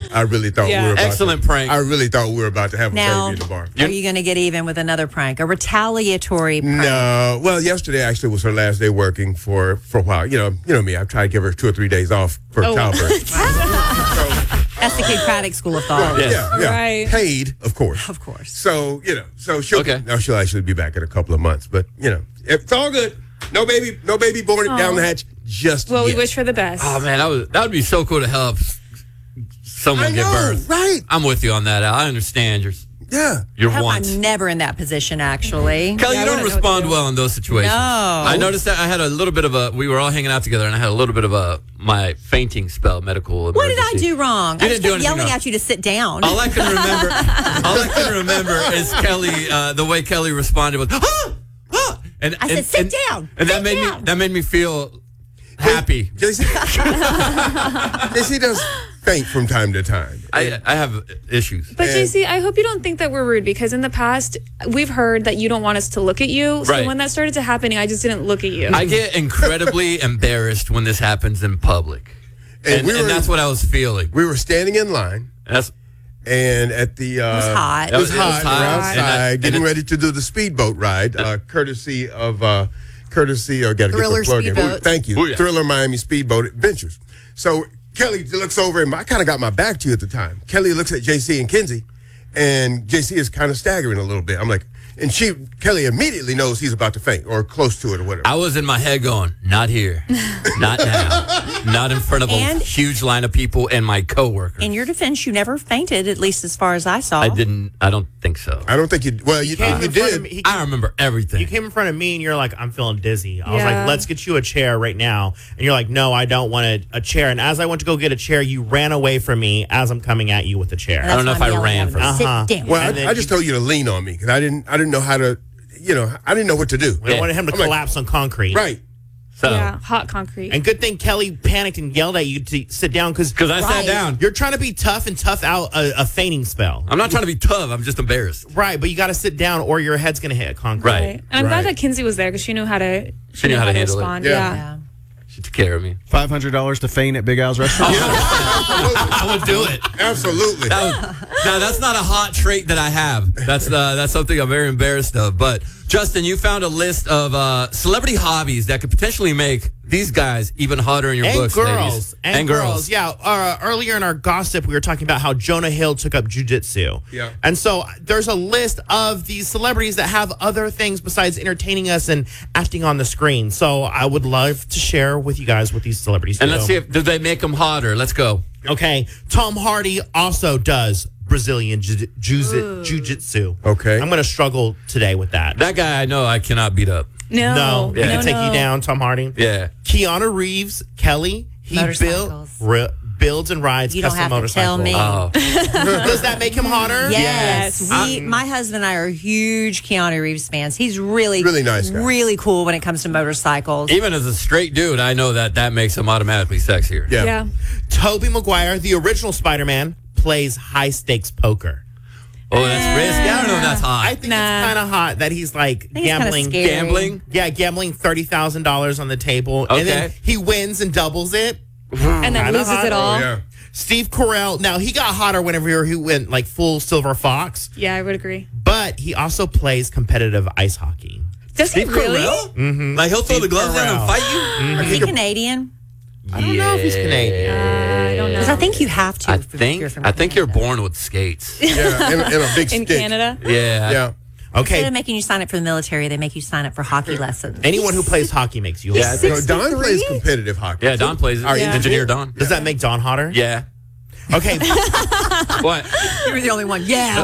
I really thought we were about Excellent prank. I really thought we were about to have Now, a baby in the bar. are you going to get even with another prank? A retaliatory prank? No. Well, yesterday actually was her last day working for a while. You know me. I've tried to give her 2 or 3 days off for childbirth. That's the Kidd-Craddock school of thought. Yeah. Right. Paid, of course. Of course. So, she'll she'll actually be back in a couple of months. But, it's all good. No baby born down the hatch just Well, yet. we wish for the best. Oh man, that would be so cool to help someone give birth. Right. I'm with you on that. I understand your wants. I'm never in that position, actually. Kelly, you don't respond well in those situations. No. I noticed that I had a little bit of we were all hanging out together, and I had a little bit of my fainting spell, medical emergency. What did I do wrong? You I didn't just do kept anything yelling wrong. at you to sit down. All I can remember is Kelly, the way Kelly responded was, ah! Ah! And I said, sit down. And sit down. that made me feel happy. JC does faint from time to time. I have issues. But JC, I hope you don't think that we're rude, because in the past we've heard that you don't want us to look at you. So Right. when that started to happen, I just didn't look at you. I get incredibly embarrassed when this happens in public. And that's what I was feeling. We were standing in line. And at the It was hot. It was hot. We're hot. outside, getting ready to do the speedboat ride, courtesy or gotta get Thriller the plug Speedboat. in. Thank you, Booyah. Thriller Miami Speedboat Adventures. So Kelly looks over, and I kind of got my back to you at the time. Kelly looks at JC and Kinsey, and JC is kind of staggering a little bit. I'm like, and Kelly immediately knows he's about to faint or close to it or whatever. I was in my head going, not here, not now, not in front of a And- huge line of people and my coworkers. In your defense, you never fainted, at least as far as I saw. I don't think so. I don't think you. Well, you came in front of did. me- I remember everything. You came in front of me and you're like, I'm feeling dizzy. I was Yeah. like, let's get you a chair right now. And you're like, no, I don't want a chair. And as I went to go get a chair, you ran away from me as I'm coming at you with the chair. And I don't know that's if why I'm I ran yelling at from- him. Sit down. Well, And then I just told you to lean on me because I didn't know how to. I didn't know what to do. We wanted him to I'm like, collapse on concrete. Right. So, yeah, hot concrete. And good thing Kelly panicked and yelled at you to sit down because I sat down. you're trying to be tough and tough out a fainting spell. I'm not trying to be tough. I'm just embarrassed. Right, but you got to sit down or your head's going to hit concrete. Right. And I'm glad Right. that Kinsey was there because she knew how to. She knew how to handle it. respond. Yeah. Yeah. She took care of me. $500 to feign at Big Al's restaurant. I would do it. Absolutely. Now that's not a hot trait that I have. That's something I'm very embarrassed of. But Justin, you found a list of celebrity hobbies that could potentially make these guys even hotter in your And books, girls. ladies. And girls. Yeah. Earlier in our gossip, we were talking about how Jonah Hill took up jujitsu. Yeah. And so there's a list of these celebrities that have other things besides entertaining us and acting on the screen. So I would love to share with you guys what these celebrities And do. let's see if do they make them hotter. Let's go. Okay. Tom Hardy also does Brazilian jiu-jitsu. Okay. I'm going to struggle today with that. That guy I know I cannot beat up. No. He can take you down, Tom Hardy. Yeah. Keanu Reeves, Kelly, he Motorcycles. builds and rides You don't custom have to tell motorcycles. me. Oh. Does that make him hotter? Yes. Yes. My husband and I are huge Keanu Reeves fans. He's really nice guy. really cool when it comes to motorcycles. Even as a straight dude, I know that makes him automatically sexier. Yeah. Yeah. Tobey Maguire, the original Spider-Man, plays high-stakes poker. Oh, that's risky. I don't know if that's hot. I think it's kind of hot that he's like think it's kinda gambling. scary. Gambling? Yeah, gambling $30,000 on the table. And then Okay. he wins and doubles it. And then Kinda loses hot. it all. Oh, yeah. Steve Carell, now he got hotter whenever he went like full Silver Fox, Yeah, I would agree. but he also plays competitive ice hockey. Does he Steve really? Carell? Mm-hmm. Like he'll throw Steve the gloves down and Carell. fight you? Is he Canadian? I don't know if he's Canadian. I don't know. Because I think you have to. I if you're from think you're Canada. born with skates. Yeah. In a big in stick. Canada. Yeah. Yeah. Okay, Instead of making you sign up for the military, they make you sign up for hockey lessons. anyone who plays hockey makes you Yeah, hotter. No, Don plays competitive hockey. Yeah, Don plays it. Our Engineer Don. Does that make Don hotter? Yeah. Okay, What? You were the only one. Yeah.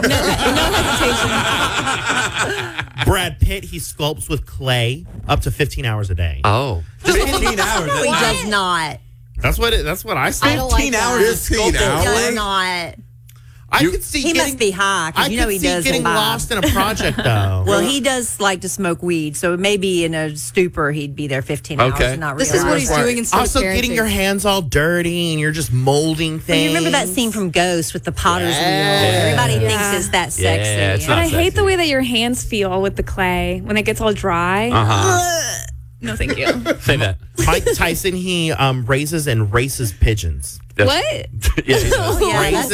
Brad Pitt, he sculpts with clay up to 15 hours a day. Oh. Just 15 hours. No, he does not. That's what I said. I don't like 15 hours that. of sculpting. He hours? does not. I You- could see He getting, must be high, I because you know could he see does getting imbibe. lost in a project though. Well, he does like to smoke weed, so maybe in a stupor he'd be there 15 hours Okay. and not This realize. is what he's Right. doing instead also of parenting. getting your hands all dirty and you're just molding Well, things. you remember that scene from Ghost with the potter's wheel? Everybody Yeah. thinks it's that sexy. Yeah, it's But not I hate sexy. the way that your hands feel with the clay when it gets all dry. Uh-huh. No, thank you. Say that. Mike Tyson, he raises and races pigeons. What? Yeah, he does. Yeah, Raises